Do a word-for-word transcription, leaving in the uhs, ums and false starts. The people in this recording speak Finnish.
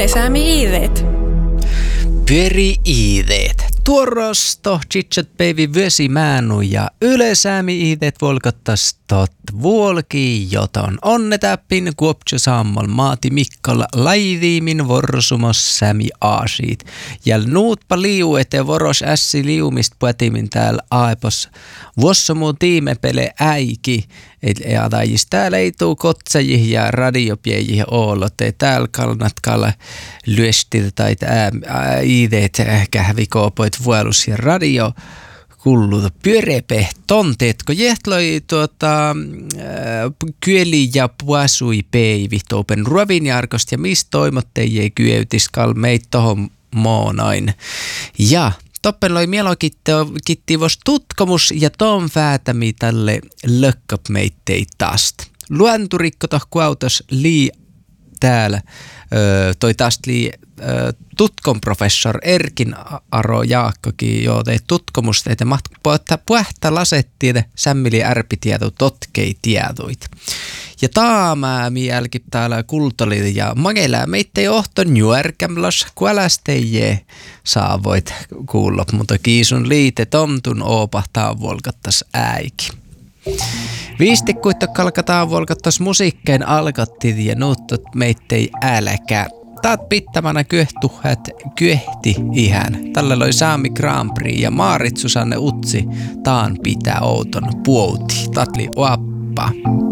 Yle Säämi iideet. Pyöri iideet. Tuorosto chitchat päivi vösimäänu ja Yle Säämi iideet volkottastot vuolki joton. Onnetäppin kuoptsu sammal maati Mikkala laiviimin vorsumos Sämi aasiit. Ja nuutpa liu ete voros ässi liumist puetimin täällä aepos. Vuossomu tiimepele äiki. Eli adajis täällä ei tuu kotsajih ja radiopiejih oolot. Ei täällä kalnatkalla lyöstil tai iideet kähvikoopoit vuolus ja radio kullut pyörepe tonteet, kun jehtloi tuota kyeli ja puasui peivi toupen ruovinjarkost ja mistä toimotteijei kyeytiskal meit tohon moonoin. Ja toppen loi mielokitti vos tutkomus ja ton fäätämi tälle lökköp meittei taast. Luenturikko tohku autos lii täällä öö, toi taast lii öö, tutkon professor Erkin Aro Jaakkokin jo tei tutkomusta, että mahtuu puhta lasettiin sämmili ärpitieto totkei tiedoit. Ja taamää jälki täällä kultoli ja magelää meittei ohton juerkämlos kuälästeijee saavoit kuulla, mutta kiisun liite tomtun oopahtaa volkattas äiki. Viistikkuitto kalkataan volkattas musiikkein alkattit ja nuuttot meittei äläkää. Taat pittämänä kyehtuhät kyehti ihan. Tällä loi Saami Grand Prix ja Maarit Susanne Utsi taan pitää outon puouti. Tatli oappa.